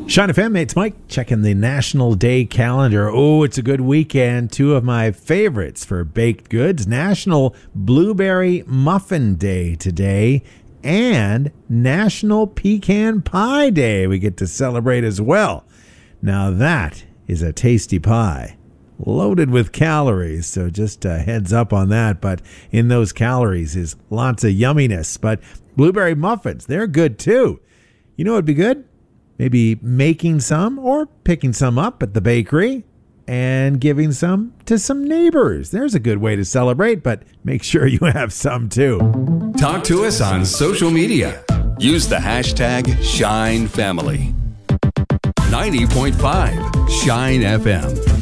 Shine FM, it's Mike checking the National Day calendar. Oh, it's a good weekend. Two of my favorites for baked goods. National Blueberry Muffin Day today and National Pecan Pie Day we get to celebrate as well. Now that is a tasty pie. Loaded with calories, so just a heads up on that. But in those calories is lots of yumminess. But blueberry muffins, they're good too. You know what would be good? Maybe making some or picking some up at the bakery and giving some to some neighbors. There's a good way to celebrate, but make sure you have some too. Talk to us on social media. Use the hashtag ShineFamily. 90.5 Shine FM.